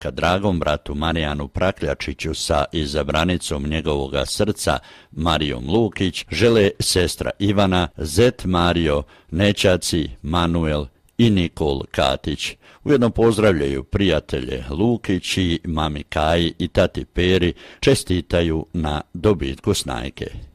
Ka dragom bratu Marijanu Prakljačiću sa izabranicom njegovoga srca Marijom Lukić žele sestra Ivana, zet Mario, nećaci Manuel i Nikol Katić. Ujedno pozdravljaju prijatelje Lukić i mami Kaji i tati Peri, čestitaju na dobitku Snajke.